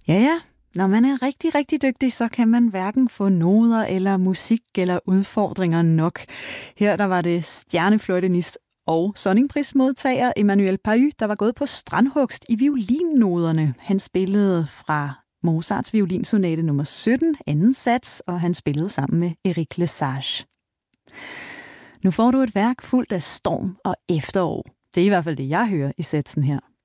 Ja. Når man er rigtig, rigtig dygtig, så kan man hverken få noder eller musik eller udfordringer nok. Her der var det stjernefløjtenist og Sonningprismodtager Emmanuel Pahud, der var gået på strandhugst i violinnoderne. Han spillede fra Mozarts violinsonate nummer 17, anden sats, og han spillede sammen med Eric Lesage. Nu får du et værk fuldt af storm og efterår. Det er i hvert fald det, jeg hører i satsen her.